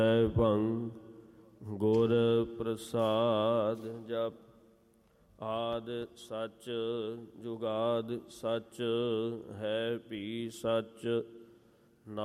ਭੰ ਗੁਰ ਪ੍ਰਸਾਦ ਜਪ। ਆਦ ਸੱਚ ਜੁਗਾਦ ਸੱਚ ਹੈ ਵੀ ਸੱਚ